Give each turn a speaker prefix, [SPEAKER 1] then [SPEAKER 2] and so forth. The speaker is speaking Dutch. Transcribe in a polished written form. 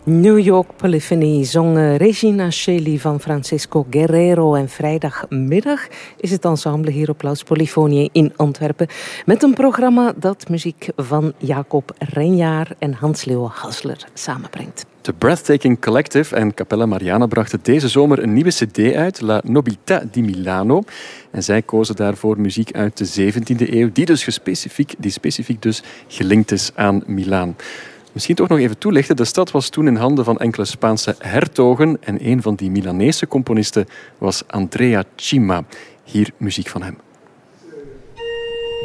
[SPEAKER 1] New York Polyphony zong Regina Cheli van Francisco Guerrero. En vrijdagmiddag is het ensemble hier op Laus Polyfonie in Antwerpen met een programma dat muziek van Jacob Renjaar en Hans-Leo Hassler samenbrengt.
[SPEAKER 2] De Breathtaking Collective en Cappella Mariana brachten deze zomer een nieuwe cd uit, La Nobiltà di Milano. En zij kozen daarvoor muziek uit de 17e eeuw, die specifiek dus gelinkt is aan Milaan. Misschien toch nog even toelichten. De stad was toen in handen van enkele Spaanse hertogen en een van die Milanese componisten was Andrea Cima. Hier muziek van hem.